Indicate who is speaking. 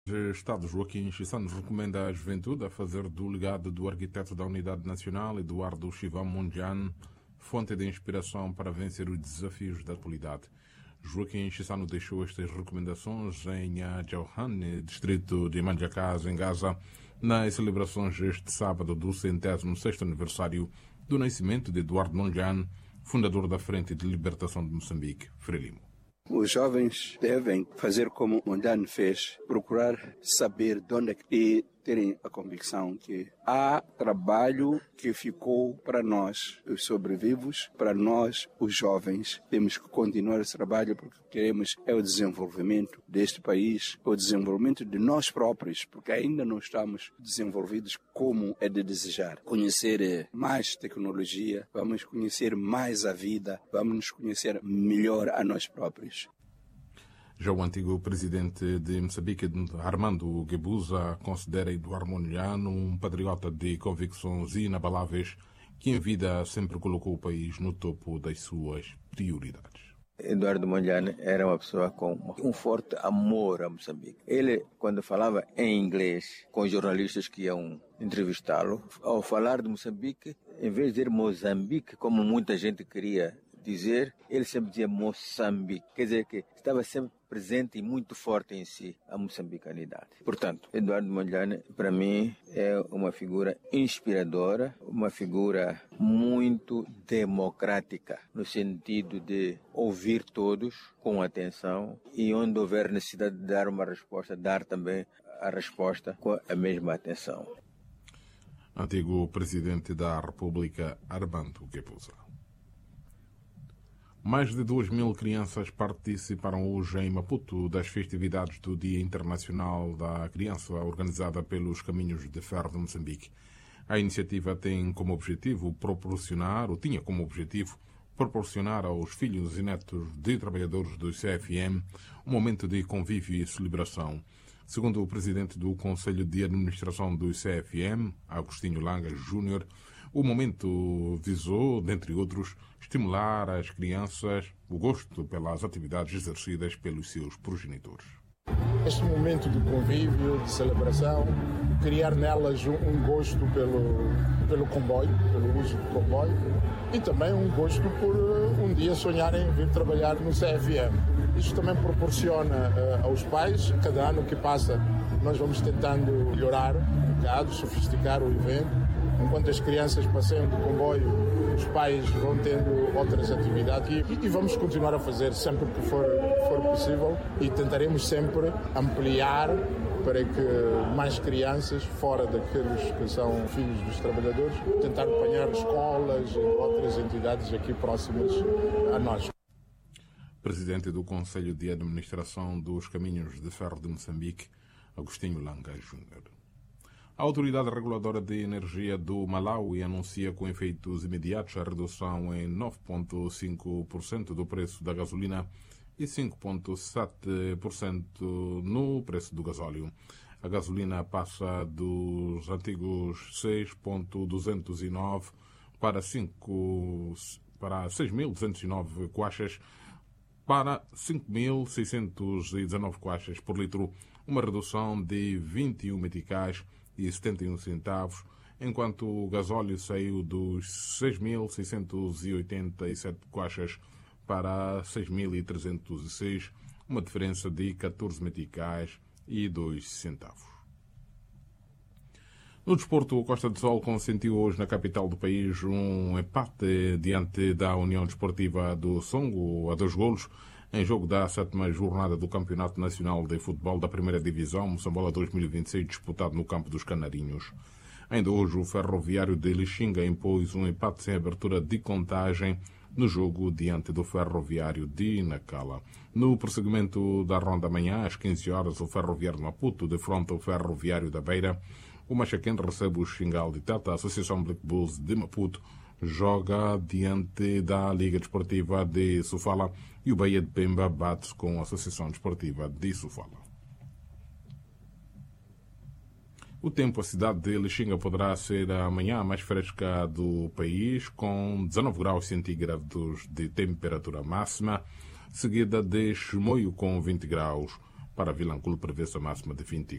Speaker 1: Estado Joaquim Chissano recomenda à juventude a fazer do legado do arquiteto da Unidade Nacional, Eduardo Chivão Mundian, fonte de inspiração para vencer os desafios da atualidade. Joaquim Chissano deixou estas recomendações em Jauhan, distrito de Manjacás, em Gaza, nas celebrações este sábado do 106º aniversário do nascimento de Eduardo Mundian, fundador da Frente de Libertação de Moçambique, Frelimo.
Speaker 2: Os jovens devem fazer como Mondlane fez, procurar saber de onde e terem a convicção que há trabalho que ficou para nós, os sobrevivos, para nós, os jovens. Temos que continuar esse trabalho porque queremos é o desenvolvimento deste país, o desenvolvimento de nós próprios, porque ainda não estamos desenvolvidos como é de desejar. Conhecer mais tecnologia, vamos conhecer mais a vida, vamos nos conhecer melhor a nós próprios.
Speaker 1: Já o antigo presidente de Moçambique, Armando Guebuza, considera Eduardo Mundian um patriota de convicções inabaláveis que em vida sempre colocou o país no topo das suas prioridades.
Speaker 3: Eduardo Mundian era uma pessoa com um forte amor a Moçambique. Ele, quando falava em inglês com os jornalistas que iam entrevistá-lo, ao falar de Moçambique, em vez de dizer Moçambique, como muita gente queria dizer, ele sempre dizia Moçambique. Quer dizer que estava sempre presente e muito forte em si a moçambicanidade. Portanto, Eduardo Mundian, para mim, é uma figura inspiradora, uma figura muito democrática, no sentido de ouvir todos com atenção e onde houver necessidade de dar uma resposta, dar também a resposta com a mesma atenção.
Speaker 1: Antigo presidente da República, Armando Guebuza. Mais de 2.000 crianças participaram hoje em Maputo das festividades do Dia Internacional da Criança, organizada pelos Caminhos de Ferro de Moçambique. A iniciativa tinha como objetivo proporcionar aos filhos e netos de trabalhadores do CFM um momento de convívio e celebração. Segundo o presidente do Conselho de Administração do CFM, Agostinho Langa Júnior, o momento visou, dentre outros, estimular às crianças o gosto pelas atividades exercidas pelos seus progenitores.
Speaker 4: Este momento de convívio, de celebração, criar nelas um gosto pelo comboio, pelo uso do comboio, e também um gosto por um dia sonharem vir trabalhar no CFM. Isto também proporciona aos pais, cada ano que passa, nós vamos tentando melhorar um bocado, sofisticar o evento. Enquanto as crianças passeiam de comboio, os pais vão tendo outras atividades e vamos continuar a fazer sempre que for possível e tentaremos sempre ampliar para que mais crianças, fora daqueles que são filhos dos trabalhadores, tentar apanhar escolas e outras entidades aqui próximas a nós.
Speaker 1: Presidente do Conselho de Administração dos Caminhos de Ferro de Moçambique, Agostinho Langa Júnior. A Autoridade Reguladora de Energia do Malawi anuncia com efeitos imediatos a redução em 9,5% do preço da gasolina e 5,7% no preço do gasóleo. A gasolina passa dos antigos 6,209 para 6.209 quachas para 5.619 quachas por litro, uma redução de 21 meticais e 71 centavos, enquanto o gasóleo saiu dos 6.687 quachas para 6.306, uma diferença de 14 meticais e 2 centavos. No desporto, o Costa do Sol consentiu hoje na capital do país um empate diante da União Desportiva do Songo a 2 golos, em jogo da 7ª jornada do Campeonato Nacional de Futebol da Primeira Divisão, Moçambola 2026, disputado no campo dos Canarinhos. Ainda hoje, o Ferroviário de Lixinga impôs um empate sem abertura de contagem no jogo diante do Ferroviário de Nacala. No prosseguimento da ronda amanhã, às 15 horas, o Ferroviário de Maputo defronta o Ferroviário da Beira. O Machaquém recebe o Xingal de Tata. A Associação Black Bulls de Maputo joga diante da Liga Desportiva de Sofala e o Bahia de Pemba bate-se com a Associação Desportiva de Sofala. O tempo, a cidade de Lixinga poderá ser amanhã a mais fresca do país, com 19 graus centígrados de temperatura máxima, seguida de Chimoio com 20 graus. Para Vilanculo prevê-se a máxima de 24.